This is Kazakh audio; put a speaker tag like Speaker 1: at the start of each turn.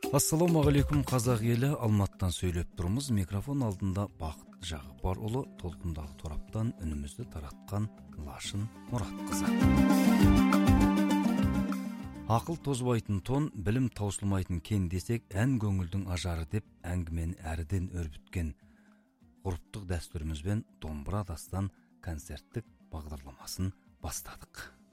Speaker 1: Ассаламу алейкум қазақ елі, Алматтан сөйлеп тұрмыз. Микрофон алдында Бақыт Жағыпарұлы, толқындағы тораптан үнімізді таратқан Лашын Мұратқызы. Ақыл тозбайтын тон, білім таусылмайтын кен десек, ән көңілдің ажары деп әңгімені әріден өрбіткен ғұрыптық дәстүрімізбен домбыра дастан концерттік бағдарламасын бастадық.